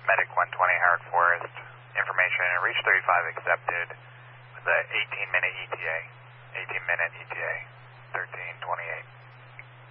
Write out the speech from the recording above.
Medic 120 Howard Forest. Information, reach 35 accepted with a 18-minute ETA. 18-minute ETA, 1328.